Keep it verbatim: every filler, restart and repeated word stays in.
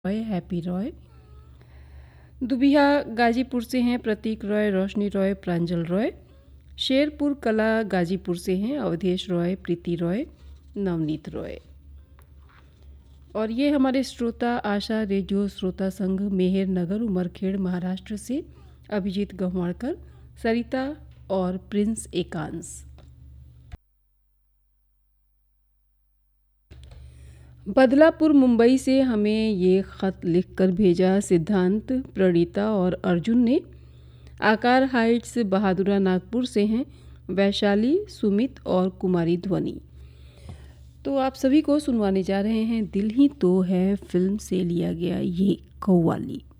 Roy, happy Roy. दुबिया Ghazipur से हैं प्रतीक रॉय, रोशनी रॉय, प्रांजल रॉय। शेरपुर कला गाजीपुर से हैं अवधेश रॉय, प्रीति रॉय, नवनीत रॉय। और ये हमारे श्रोता आशा रेडियो श्रोता संघ मेहर नगर उमरखेड़ महाराष्ट्र से अभिजीत गंवाड़कर, सरिता और प्रिंस एकांश। बदलापुर मुंबई से हमें ये ख़त लिखकर भेजा सिद्धांत, प्रणीता और अर्जुन ने। आकार हाइट्स बहादुरा नागपुर से हैं वैशाली, सुमित और कुमारी ध्वनि। तो आप सभी को सुनवाने जा रहे हैं दिल ही तो है फिल्म से लिया गया ये कव्वाली।